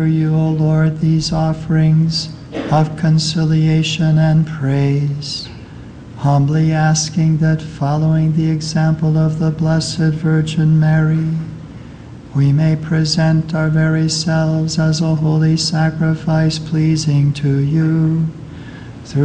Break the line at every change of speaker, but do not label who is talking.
you, O Lord, these offerings of conciliation and praise, humbly asking that, following the example of the Blessed Virgin Mary, we may present our very selves as a holy sacrifice pleasing to you.